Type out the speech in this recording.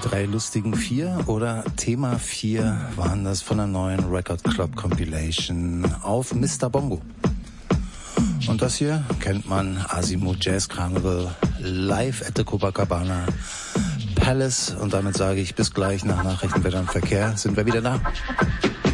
drei lustigen 4 oder Thema 4 waren das von der neuen Record Club Compilation auf Mr. Bongo. Und das hier kennt man, Azimuth Jazz Carnival, live at the Copacabana Palace. Und damit sage ich bis gleich nach Nachrichten, Wetter und Verkehr sind wir wieder da.